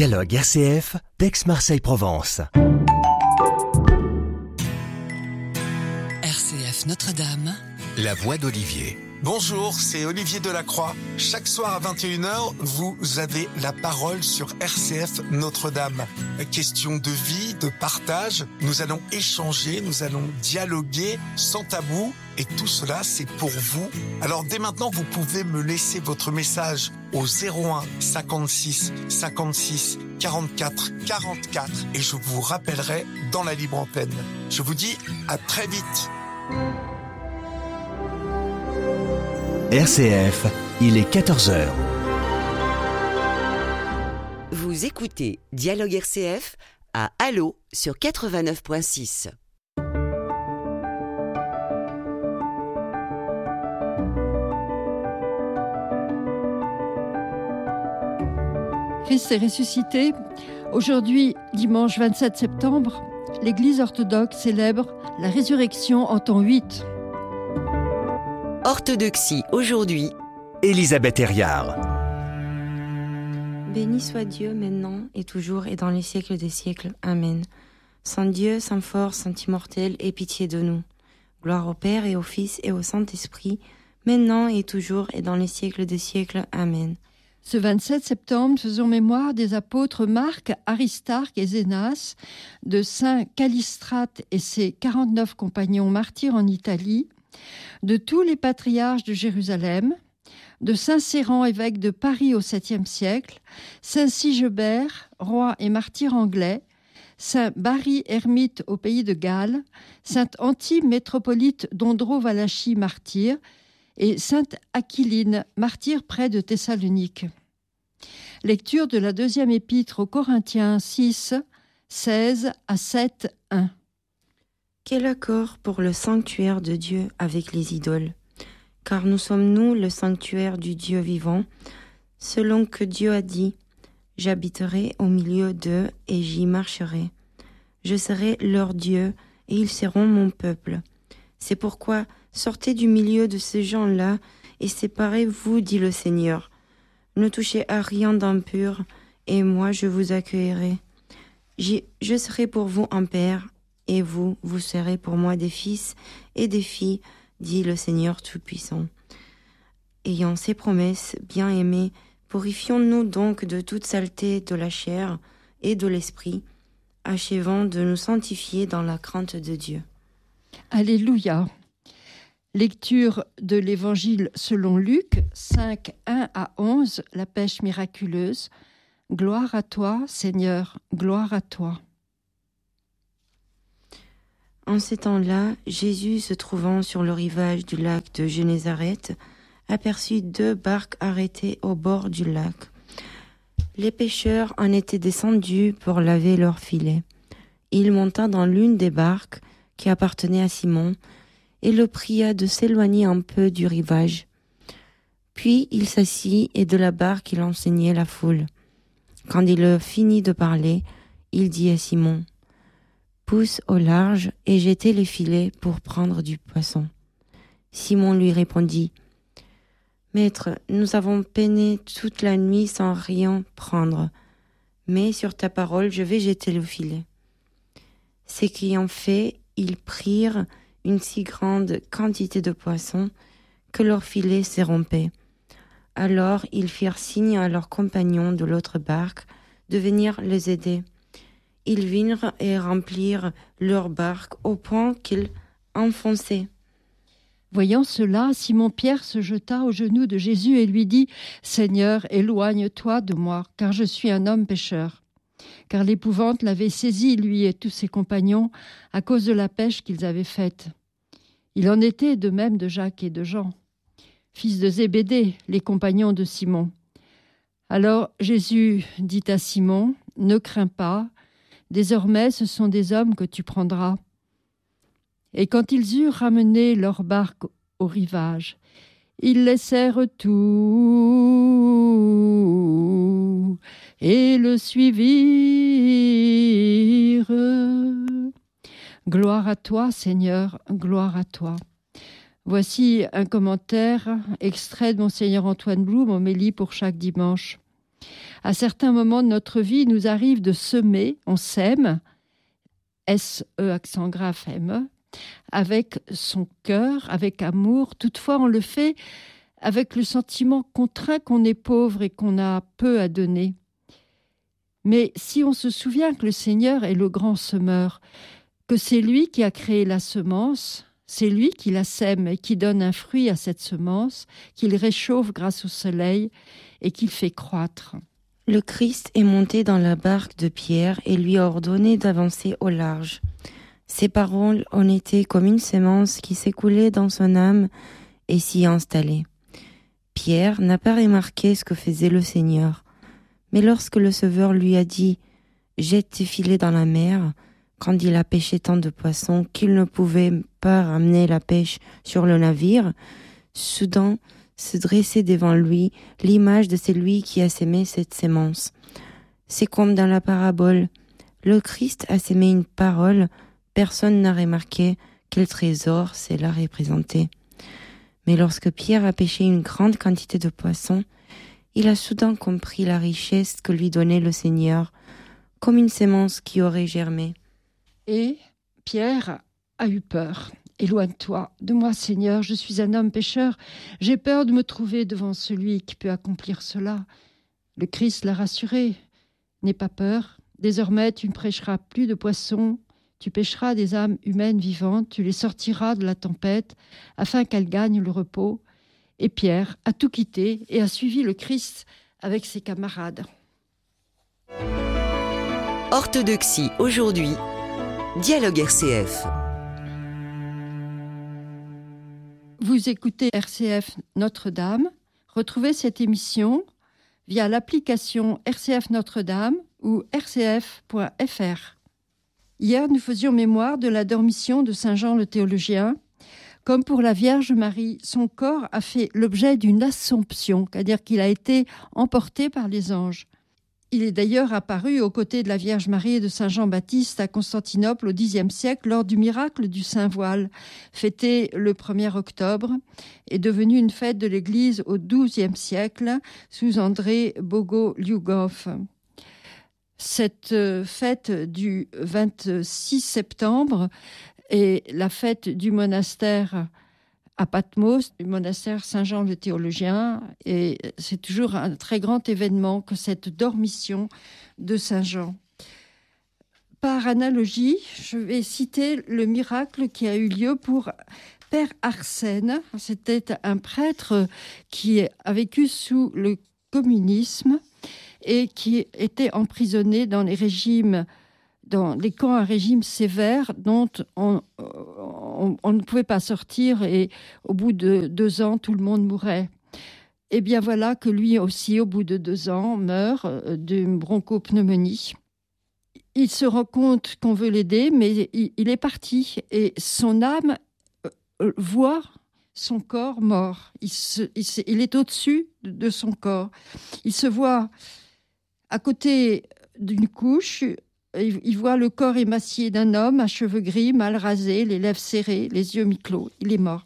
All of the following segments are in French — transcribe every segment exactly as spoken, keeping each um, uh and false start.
Dialogue R C F d'Aix-Marseille-Provence. R C F Notre-Dame. La voix d'Olivier. Bonjour, c'est Olivier Delacroix. Chaque soir à vingt et une heures, vous avez la parole sur R C F Notre-Dame. Question de vie, de partage, nous allons échanger, nous allons dialoguer sans tabou. Et tout cela, c'est pour vous. Alors dès maintenant, vous pouvez me laisser votre message au zéro un cinquante-six cinquante-six quarante-quatre quarante-quatre et je vous rappellerai dans la libre antenne. Je vous dis à très vite. R C F, il est quatorze heures. Vous écoutez Dialogue R C F à Allo sur quatre-vingt-neuf virgule six. Christ est ressuscité. Aujourd'hui, dimanche vingt-sept septembre, l'Église orthodoxe célèbre la résurrection en temps huit. Orthodoxie aujourd'hui. Elisabeth Herriard. Béni soit Dieu maintenant et toujours et dans les siècles des siècles. Amen. Saint Dieu, Saint fort, Saint immortel, aie pitié de nous. Gloire au Père et au Fils et au Saint-Esprit, maintenant et toujours et dans les siècles des siècles. Amen. Ce vingt-sept septembre, faisons mémoire des apôtres Marc, Aristarque et Zénas, de Saint Callistrate et ses quarante-neuf compagnons martyrs en Italie, de tous les patriarches de Jérusalem, de Saint Céran, évêque de Paris au septième siècle, Saint Sigebert, roi et martyr anglais, Saint Barry, ermite au pays de Galles, Sainte Antime, métropolite d'Ondro-Valachie, martyr, et Sainte Aquiline, martyr près de Thessalonique. Lecture de la deuxième épître aux Corinthiens six, seize à sept, un. Quel accord pour le sanctuaire de Dieu avec les idoles? Car nous sommes nous le sanctuaire du Dieu vivant, selon que Dieu a dit, « J'habiterai au milieu d'eux et j'y marcherai. Je serai leur Dieu et ils seront mon peuple. » C'est pourquoi sortez du milieu de ces gens-là et séparez-vous, dit le Seigneur. Ne touchez à rien d'impur et moi je vous accueillerai. J'y, je serai pour vous un père et vous, vous serez pour moi des fils et des filles, dit le Seigneur Tout-Puissant. Ayant ces promesses, bien-aimés, purifions-nous donc de toute saleté de la chair et de l'esprit, achevant de nous sanctifier dans la crainte de Dieu. Alléluia. Lecture de l'Évangile selon Luc, cinq, un à onze, la pêche miraculeuse. Gloire à toi, Seigneur, gloire à toi. En ces temps-là, Jésus, se trouvant sur le rivage du lac de Génézareth, aperçut deux barques arrêtées au bord du lac. Les pêcheurs en étaient descendus pour laver leurs filets. Il monta dans l'une des barques qui appartenait à Simon et le pria de s'éloigner un peu du rivage. Puis il s'assit et de la barque il enseignait la foule. Quand il eut fini de parler, il dit à Simon, « Pousse au large et jetez les filets pour prendre du poisson. » Simon lui répondit, « Maître, nous avons peiné toute la nuit sans rien prendre, mais sur ta parole je vais jeter le filet. » Ce qu'ayant fait, ils prirent une si grande quantité de poissons que leur filet se rompait. Alors ils firent signe à leurs compagnons de l'autre barque de venir les aider. Ils vinrent et remplirent leur barque au point qu'ils enfonçaient. Voyant cela, Simon-Pierre se jeta aux genoux de Jésus et lui dit « Seigneur, éloigne-toi de moi, car je suis un homme pécheur. » Car l'épouvante l'avait saisi, lui et tous ses compagnons, à cause de la pêche qu'ils avaient faite. Il en était de même de Jacques et de Jean, fils de Zébédée, les compagnons de Simon. Alors Jésus dit à Simon, « Ne crains pas, désormais ce sont des hommes que tu prendras. » Et quand ils eurent ramené leur barque au rivage, ils laissèrent tout et le suivirent. Gloire à toi, Seigneur, gloire à toi. Voici un commentaire extrait de Monseigneur Antoine Blum, homélie pour chaque dimanche. À certains moments de notre vie, il nous arrive de semer, on sème, S-E accent grave M-E, avec son cœur, avec amour. Toutefois, on le fait avec le sentiment contraint qu'on est pauvre et qu'on a peu à donner. Mais si on se souvient que le Seigneur est le grand semeur, que c'est lui qui a créé la semence, c'est lui qui la sème et qui donne un fruit à cette semence, qu'il réchauffe grâce au soleil et qu'il fait croître. Le Christ est monté dans la barque de Pierre et lui a ordonné d'avancer au large. Ses paroles ont été comme une sémence qui s'écoulait dans son âme et s'y installait. Pierre n'a pas remarqué ce que faisait le Seigneur, mais lorsque le Sauveur lui a dit « Jette tes filets dans la mer », quand il a pêché tant de poissons qu'il ne pouvait pas ramener la pêche sur le navire, soudain se dressait devant lui l'image de celui qui a sémé cette sémence. C'est comme dans la parabole. Le Christ a sémé une parole, personne n'a remarqué quel trésor cela représentait. Mais lorsque Pierre a pêché une grande quantité de poissons, il a soudain compris la richesse que lui donnait le Seigneur, comme une sémence qui aurait germé. Et Pierre a eu peur. « Éloigne-toi de moi, Seigneur, je suis un homme pécheur. J'ai peur de me trouver devant celui qui peut accomplir cela. » Le Christ l'a rassuré. « N'aie pas peur. Désormais, tu ne pêcheras plus de poissons. Tu pêcheras des âmes humaines vivantes. Tu les sortiras de la tempête afin qu'elles gagnent le repos. » Et Pierre a tout quitté et a suivi le Christ avec ses camarades. Orthodoxie aujourd'hui. Dialogue R C F. Vous écoutez R C F Notre-Dame. Retrouvez cette émission via l'application R C F Notre-Dame ou r c f point f r. Hier, nous faisions mémoire de la dormition de Saint Jean le théologien. Comme pour la Vierge Marie, son corps a fait l'objet d'une assomption, c'est-à-dire qu'il a été emporté par les anges. Il est d'ailleurs apparu aux côtés de la Vierge Marie et de Saint Jean-Baptiste à Constantinople au Xe siècle lors du miracle du Saint-Voile, fêté le premier octobre, et devenu une fête de l'Église au douzième siècle sous André Bogolyubov. Cette fête du vingt-six septembre est la fête du monastère à Patmos, du monastère Saint-Jean le théologien, et c'est toujours un très grand événement que cette dormition de Saint-Jean. Par analogie, je vais citer le miracle qui a eu lieu pour Père Arsène. C'était un prêtre qui a vécu sous le communisme et qui était emprisonné dans les régimes dans les camps à régime sévère dont on, on, on ne pouvait pas sortir et au bout de deux ans, tout le monde mourait. Et bien voilà que lui aussi, au bout de deux ans, meurt d'une bronchopneumonie. Il se rend compte qu'on veut l'aider, mais il, il est parti et son âme voit son corps mort. Il, se, il, se, il est au-dessus de, de son corps. Il se voit à côté d'une couche. Il voit le corps émacié d'un homme à cheveux gris, mal rasés, les lèvres serrées, les yeux mi-clos. Il est mort.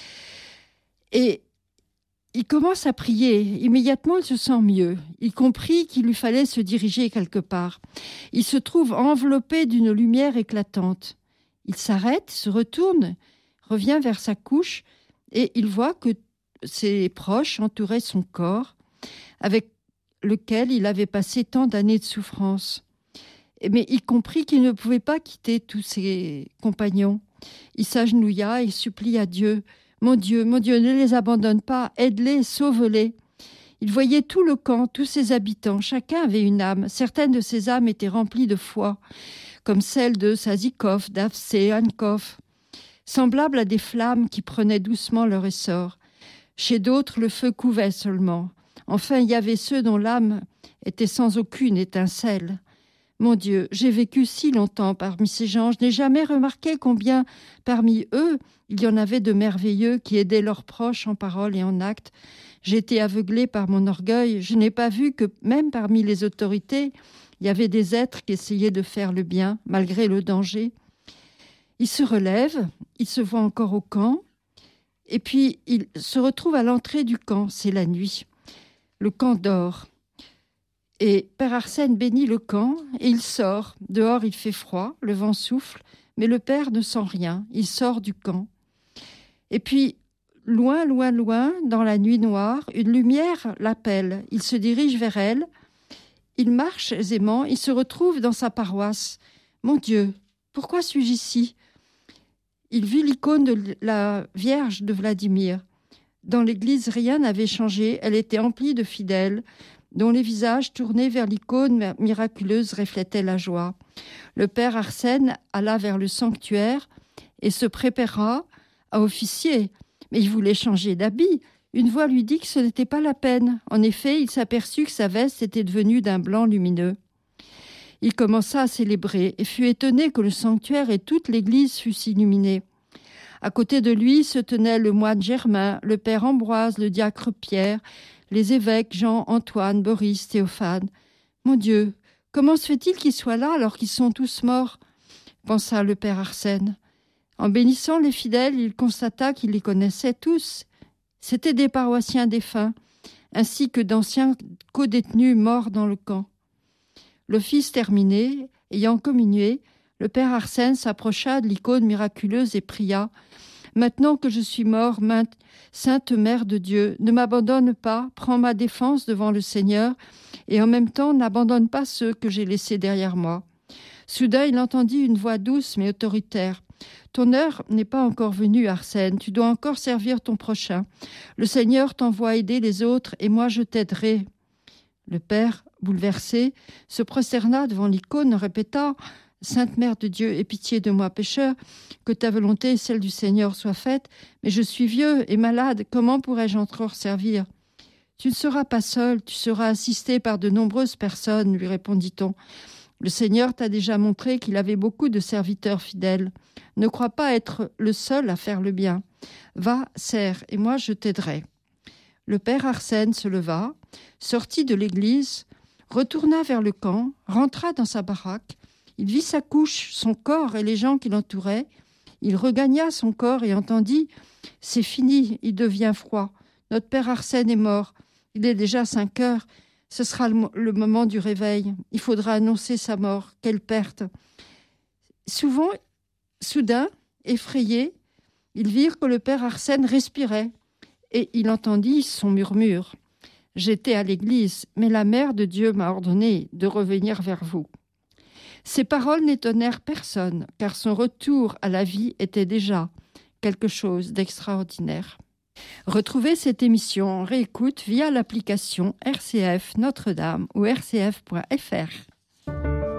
Et il commence à prier. Immédiatement, il se sent mieux. Il comprit qu'il lui fallait se diriger quelque part. Il se trouve enveloppé d'une lumière éclatante. Il s'arrête, se retourne, revient vers sa couche et il voit que ses proches entouraient son corps avec lequel il avait passé tant d'années de souffrance. Mais il comprit qu'il ne pouvait pas quitter tous ses compagnons. Il s'agenouilla et supplia Dieu. « Mon Dieu, mon Dieu, ne les abandonne pas, aide-les, sauve-les. » Il voyait tout le camp, tous ses habitants. Chacun avait une âme. Certaines de ces âmes étaient remplies de foi, comme celle de Sazikov, d'Avseankov, semblables à des flammes qui prenaient doucement leur essor. Chez d'autres, le feu couvait seulement. Enfin, il y avait ceux dont l'âme était sans aucune étincelle. Mon Dieu, j'ai vécu si longtemps parmi ces gens, je n'ai jamais remarqué combien parmi eux il y en avait de merveilleux qui aidaient leurs proches en parole et en acte. J'ai été aveuglée par mon orgueil, je n'ai pas vu que même parmi les autorités, il y avait des êtres qui essayaient de faire le bien malgré le danger. Il se relève, il se voit encore au camp, et puis il se retrouve à l'entrée du camp, c'est la nuit. Le camp dort. Et Père Arsène bénit le camp et il sort. Dehors, il fait froid, le vent souffle, mais le père ne sent rien. Il sort du camp. Et puis, loin, loin, loin, dans la nuit noire, une lumière l'appelle. Il se dirige vers elle. Il marche aisément. Il se retrouve dans sa paroisse. Mon Dieu, pourquoi suis-je ici ? Il vit l'icône de la Vierge de Vladimir. Dans l'église, rien n'avait changé. Elle était emplie de fidèles, dont les visages tournés vers l'icône miraculeuse reflétaient la joie. Le père Arsène alla vers le sanctuaire et se prépara à officier. Mais il voulait changer d'habit. Une voix lui dit que ce n'était pas la peine. En effet, il s'aperçut que sa veste était devenue d'un blanc lumineux. Il commença à célébrer et fut étonné que le sanctuaire et toute l'église fussent illuminés. À côté de lui se tenaient le moine Germain, le père Ambroise, le diacre Pierre, les évêques Jean, Antoine, Boris, Théophane. Mon Dieu, comment se fait-il qu'ils soient là alors qu'ils sont tous morts ? Pensa le père Arsène. En bénissant les fidèles, il constata qu'il les connaissait tous. C'étaient des paroissiens défunts, ainsi que d'anciens codétenus morts dans le camp. L'office terminé, ayant communié, le père Arsène s'approcha de l'icône miraculeuse et pria « Maintenant que je suis mort, Sainte Mère de Dieu, ne m'abandonne pas, prends ma défense devant le Seigneur et en même temps n'abandonne pas ceux que j'ai laissés derrière moi. » Soudain, il entendit une voix douce mais autoritaire. « Ton heure n'est pas encore venue, Arsène, tu dois encore servir ton prochain. Le Seigneur t'envoie aider les autres et moi je t'aiderai. » Le père, bouleversé, se prosterna devant l'icône en répétant « Sainte Mère de Dieu, aie pitié de moi pécheur, que ta volonté et celle du Seigneur soient faites, mais je suis vieux et malade, comment pourrais-je encore servir ? » « Tu ne seras pas seul, tu seras assisté par de nombreuses personnes, lui répondit-on. Le Seigneur t'a déjà montré qu'il avait beaucoup de serviteurs fidèles. Ne crois pas être le seul à faire le bien. Va, sers, et moi je t'aiderai. » Le père Arsène se leva, sortit de l'église, retourna vers le camp, rentra dans sa baraque. Il vit sa couche, son corps et les gens qui l'entouraient. Il regagna son corps et entendit « C'est fini, il devient froid. Notre père Arsène est mort. Il est déjà cinq heures. Ce sera le, le moment du réveil. Il faudra annoncer sa mort. Quelle perte !» Souvent, soudain, effrayés, ils virent que le père Arsène respirait et il entendit son murmure. « J'étais à l'église, mais la Mère de Dieu m'a ordonné de revenir vers vous. » Ces paroles n'étonnèrent personne, car son retour à la vie était déjà quelque chose d'extraordinaire. Retrouvez cette émission en réécoute via l'application R C F Notre-Dame ou r c f point f r.